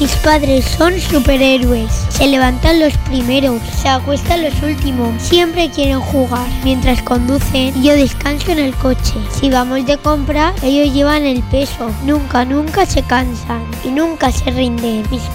Mis padres son superhéroes. Se levantan los primeros, se acuestan los últimos. Siempre quieren jugar. Mientras conducen, yo descanso en el coche. Si vamos de compra, ellos llevan el peso. Nunca se cansan y nunca se rinden. Mis